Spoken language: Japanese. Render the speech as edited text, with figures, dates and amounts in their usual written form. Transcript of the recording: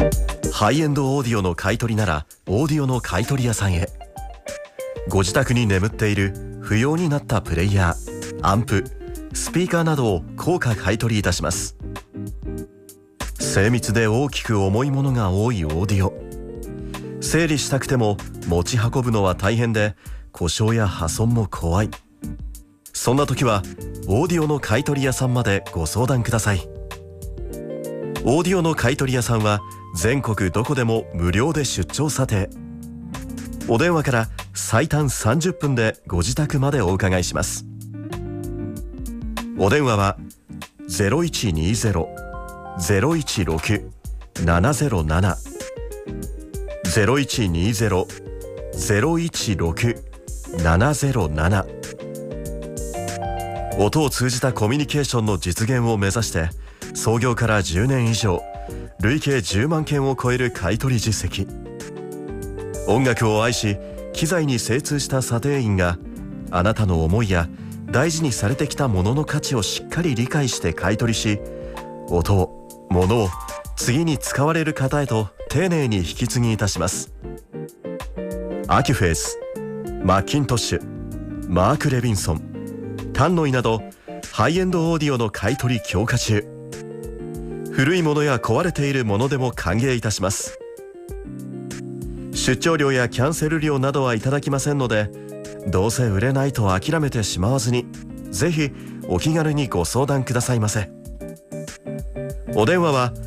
ハイエンドオーディオの買い取りならオーディオの買い取り屋さんへ。ご自宅に眠っている不要になったプレイヤー、アンプ、スピーカーなどを高価買い取りいたします。精密で大きく重いものが多いオーディオ、整理したくても持ち運ぶのは大変で故障や破損も怖い。そんな時はオーディオの買い取り屋さんまでご相談ください。オーディオの買い取り屋さんは全国どこでも無料で出張査定。お電話から最短30分でご自宅までお伺いします。お電話は 0120-016-707 0120-016-707。音を通じたコミュニケーションの実現を目指して創業から10年以上、累計10万件を超える買い取り実績。音楽を愛し機材に精通した査定員があなたの思いや大事にされてきたものの価値をしっかり理解して買い取りし、音を、物を次に使われる方へと丁寧に引き継ぎいたします。アキュフェース、マッキントッシュ、マーク・レビンソン、タンノイなどハイエンドオーディオの買い取り強化中。古いものや壊れているものでも歓迎いたします。出張料やキャンセル料などはいただきませんので、どうせ売れないと諦めてしまわずに、ぜひお気軽にご相談くださいませ。お電話は